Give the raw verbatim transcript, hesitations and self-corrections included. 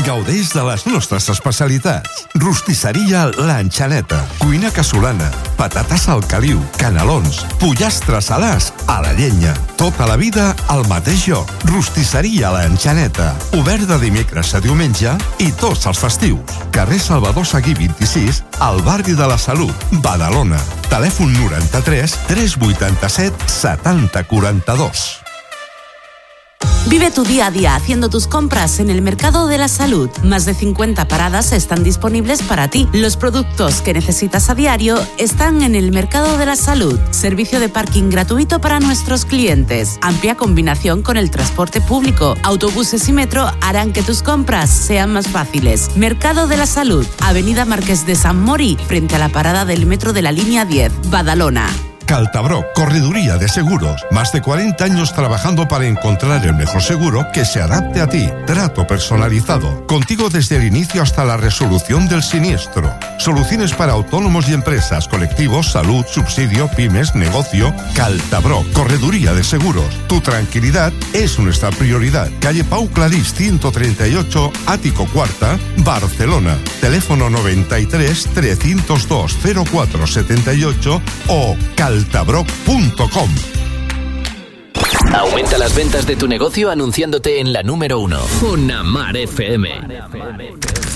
Gaudeix de les nostres especialitats. Rostisseria L'Enxaneta, cuina casolana, patates al caliu, canelons, pollastres salars a la llenya. Tota la vida al mateix lloc. Rostisseria L'Enxaneta, obert de dimecres a diumenge i tots els festius. Carrer Salvador Seguí vint-i-sis, al barri de la Salut, Badalona. Telèfon noranta-tres tres vuitanta-set setanta quaranta-dos. Vive tu día a día haciendo tus compras en el Mercado de la Salud. Más de cincuenta paradas están disponibles para ti. Los productos que necesitas a diario están en el Mercado de la Salud. Servicio de parking gratuito para nuestros clientes. Amplia combinación con el transporte público. Autobuses y metro harán que tus compras sean más fáciles. Mercado de la Salud. Avenida Marqués de San Mori, frente a la parada del metro de la línea diez, Badalona. Caltabroc, correduría de seguros. Más de cuarenta años trabajando para encontrar el mejor seguro que se adapte a ti. Trato personalizado. Contigo desde el inicio hasta la resolución del siniestro. Soluciones para autónomos y empresas, colectivos, salud, subsidio, pymes, negocio. Caltabroc, correduría de seguros. Tu tranquilidad es nuestra prioridad. Calle Pau Clarís ciento treinta y ocho, Ático Cuarta, Barcelona. Teléfono noventa y tres trescientos dos cero cuatro setenta y ocho o caltabroc punto com. Aumenta las ventas de tu negocio anunciándote en la número uno. Una Mar F M.